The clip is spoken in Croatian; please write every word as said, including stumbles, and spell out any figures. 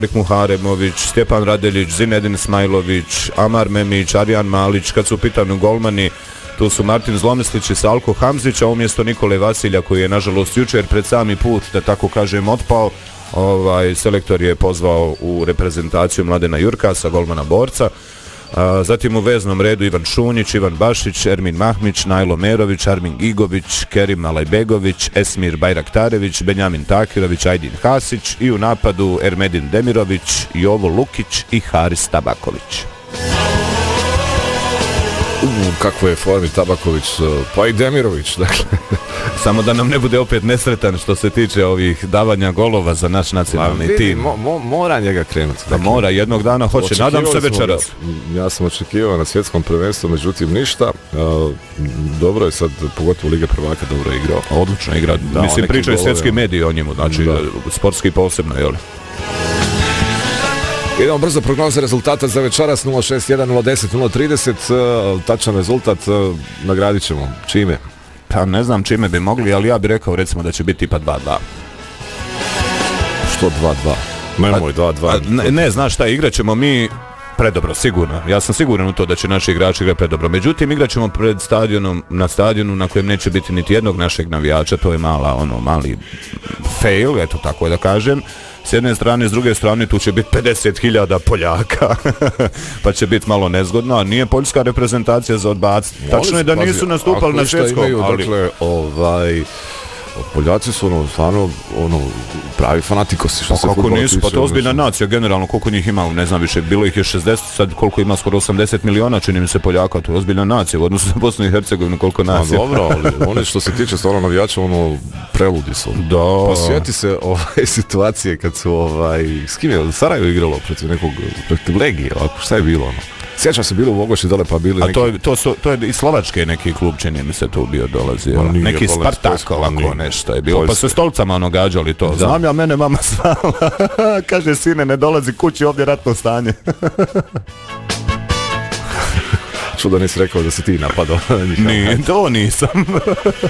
Muharemović, Stjepan Radelić, Zinedin Smajlović, Amar Memić, Arjan Malić, kad su u pitanju golmani, tu su Martin Zlomeslić i Salko Hamzić, a umjesto Nikole Vasilja koji je nažalost jučer pred sami put, da tako kažem, otpao, ovaj, selektor je pozvao u reprezentaciju Mladena Jurkasa, golmana Borca. A, zatim u veznom redu Ivan Šunjić, Ivan Bašić, Ermin Mahmić, Najlo Merović, Armin Gigović, Kerim Alajbegović, Esmir Bajraktarević, Benjamin Takirović, Ajdin Hasić i u napadu Ermedin Demirović, Jovo Lukić i Haris Tabaković. U kakvo je formi Tabaković, pa i Demirović, dakle. Samo da nam ne bude opet nesretan što se tiče ovih davanja golova za naš nacionalni vidi, tim. Mo, mo, mora njega krenuti. Da dakle, mora, jednog dana hoće, nadam se večeras. Ja sam očekivao na svjetskom prvenstvu, međutim ništa. Uh, dobro je sad, pogotovo Liga prvaka, dobro je igrao. Odlično igra, da, mislim pričaju svjetski mediji o njemu, znači da. Sportski posebno, jel? Idemo brzo prognoze rezultata za večeras nula šest jedan nula deset nula trideset, tačan rezultat nagradit ćemo. Čime? Pa ne znam čime bi mogli, ali ja bih rekao recimo da će biti pa dva dva. Što dva dva? Nemoj dva dva. Ne, ne, znaš šta, igrat ćemo mi predobro, sigurno. Ja sam siguran u to da će naši igrači igrati predobro. Međutim, igrat ćemo pred stadionom, na stadionu na kojem neće biti niti jednog našeg navijača, to je mala, ono, mali fail, eto tako da kažem. S jedne strane, s druge strane tu će biti pedeset hiljada Poljaka, pa će biti malo nezgodno, a nije poljska reprezentacija za odbaciti. Tačno je da nisu nastupali na svjetskom, ali... Dakle, ovaj... Poljaci su ono, stvarno, ono, pravi fanatikosi što pa se kako futbola nisu, tiče. pa to ozbiljna nacija, generalno, koliko njih ima, ne znam više, bilo ih je šezdeset, sad koliko ima, skoro osamdeset miliona, čini mi se Poljaka, to je ozbiljna nacija, u odnosu na Bosnu i Hercegovinu, koliko nacija. A dobro, ali oni što se tiče stvarno navijača, ono, preludi su. Da. Pa sjeti se ovaj situacije kad su, ovaj, s kim je Sarajevo igralo protiv nekog, protiv Legije, ovako, šta je bilo, ono? Sjećam se bilo u Vogoši dole pa bili neki... neki... A to je, to, su, to je i Slovačke neki klub, čini mi se tu bio dolazio. No, neki Spartak ovako nije. Nešto je bilo. Poljske. Pa se stolcama ono gađali to. Da. Znam ja, mene mama svala. Kaže, sine, ne dolazi kući, ovdje ratno stanje. Čudo nisi rekao da si ti napadao. Nije, to nisam.